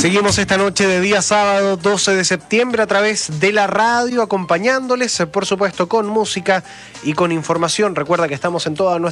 Seguimos esta noche de día sábado 12 de septiembre a través de la radio, acompañándoles, por supuesto, con música y con información. Recuerda que estamos en todas nuestras